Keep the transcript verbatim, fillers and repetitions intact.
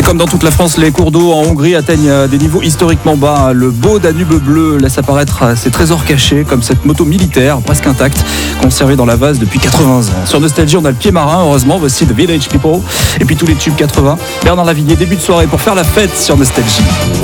Comme dans toute la France, les cours d'eau en Hongrie atteignent des niveaux historiquement bas. Le beau Danube bleu laisse apparaître ses trésors cachés, comme cette moto militaire presque intacte, conservée dans la vase depuis quatre-vingts ans. Sur Nostalgie, on a le pied marin, heureusement, voici The Village People, et puis tous les tubes quatre-vingts. Bernard Lavillier, début de soirée pour faire la fête sur Nostalgie.